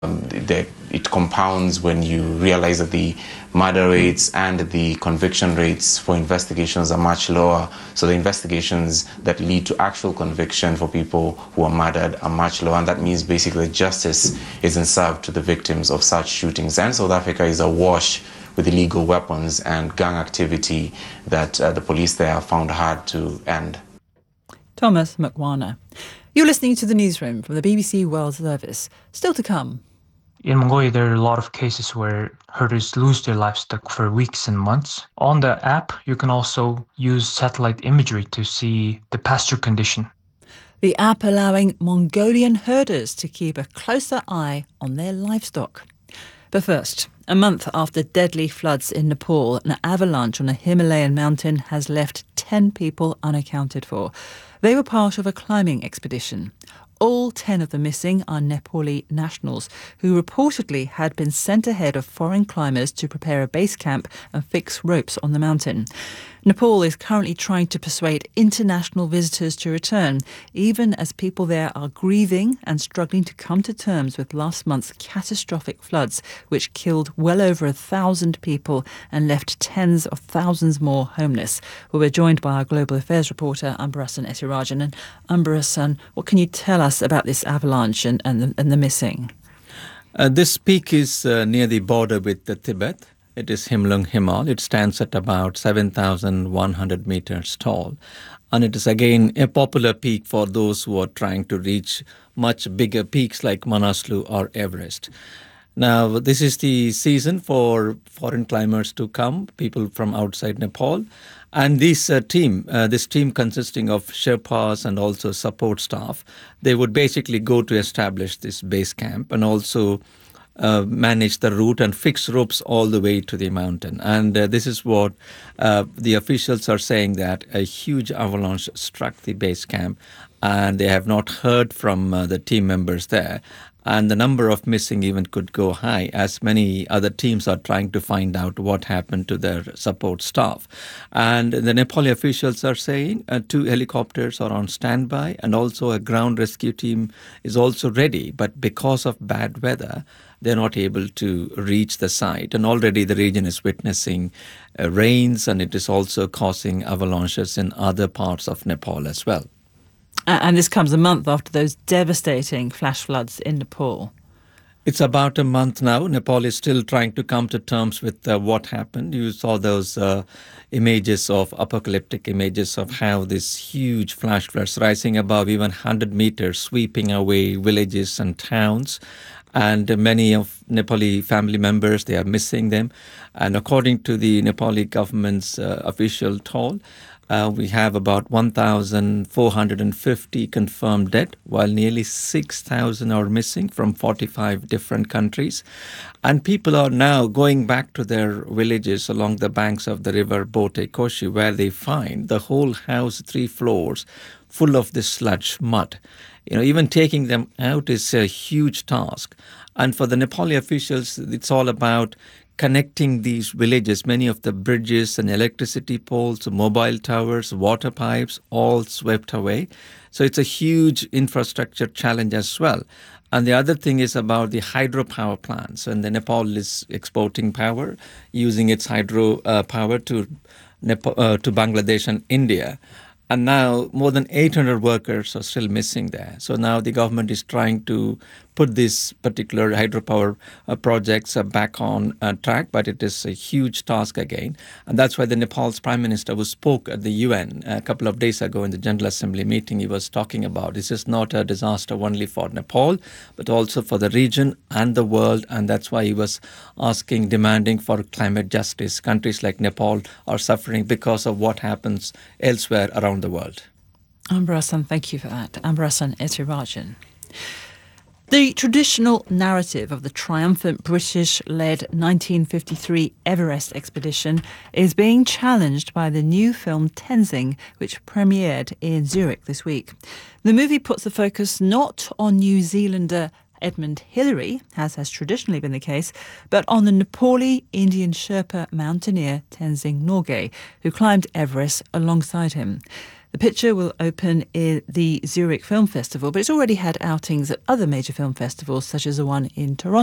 It compounds when you realize that the murder rates and the conviction rates for investigations are much lower. So the investigations that lead to actual conviction for people who are murdered are much lower, and that means basically justice isn't served to the victims of such shootings. And South Africa is awash with illegal weapons and gang activity that the police there have found hard to end. Thomas Mukwana. You're listening to the newsroom from the BBC World Service. Still to come. In Mongolia, there are a lot of cases where herders lose their livestock for weeks and months. On the app, you can also use satellite imagery to see the pasture condition. The app allowing Mongolian herders to keep a closer eye on their livestock. But first, a month after deadly floods in Nepal, an avalanche on a Himalayan mountain has left 10 people unaccounted for. They were part of a climbing expedition. All 10 of the missing are Nepali nationals who reportedly had been sent ahead of foreign climbers to prepare a base camp and fix ropes on the mountain. Nepal is currently trying to persuade international visitors to return, even as people there are grieving and struggling to come to terms with last month's catastrophic floods, which killed well over 1,000 people and left tens of thousands more homeless. We're joined by our Global Affairs reporter, Ambarasan Ethirajan. And Ambarasan, what can you tell us about this avalanche and the missing? This peak is near the border with Tibet. It is Himlung Himal. It stands at about 7,100 meters tall. And it is again a popular peak for those who are trying to reach much bigger peaks like Manaslu or Everest. Now, this is the season for foreign climbers to come, people from outside Nepal. And this team consisting of Sherpas and also support staff, they would basically go to establish this base camp and also manage the route and fix ropes all the way to the mountain. And this is what the officials are saying, that a huge avalanche struck the base camp and they have not heard from the team members there. And the number of missing even could go high, as many other teams are trying to find out what happened to their support staff. And the Nepali officials are saying 2 helicopters are on standby and also a ground rescue team is also ready. But because of bad weather, they're not able to reach the site. And already the region is witnessing rains, and it is also causing avalanches in other parts of Nepal as well. And this comes a month after those devastating flash floods in Nepal. It's about a month now. Nepal is still trying to come to terms with what happened. You saw those images of apocalyptic images of how this huge flash floods rising above even 100 meters, sweeping away villages and towns. And many of Nepali family members, they are missing them. And according to the Nepali government's official toll, we have about 1,450 confirmed dead, while nearly 6,000 are missing from 45 different countries. And people are now going back to their villages along the banks of the river Bote Koshi, where they find the whole house, 3 floors, full of this sludge, mud. Even taking them out is a huge task. And for the Nepali officials, it's all about connecting these villages. Many of the bridges and electricity poles, mobile towers, water pipes, all swept away. So it's a huge infrastructure challenge as well. And the other thing is about the hydropower plants. And the Nepal is exporting power, using its hydro power to Bangladesh and India. And now more than 800 workers are still missing there. So now the government is trying to put these particular hydropower projects back on track, but it is a huge task again. And that's why the Nepal's Prime Minister, who spoke at the UN a couple of days ago in the General Assembly meeting, he was talking about this is not a disaster only for Nepal, but also for the region and the world. And that's why he was demanding for climate justice. Countries like Nepal are suffering because of what happens elsewhere around the world. Ambarasan, thank you for that. Ambarasan Ethirajan. The traditional narrative of the triumphant British-led 1953 Everest expedition is being challenged by the new film Tenzing, which premiered in Zurich this week. The movie puts the focus not on New Zealander Edmund Hillary, as has traditionally been the case, but on the Nepali Indian Sherpa mountaineer Tenzing Norgay, who climbed Everest alongside him. The picture will open in the Zurich Film Festival, but it's already had outings at other major film festivals, such as the one in Toronto.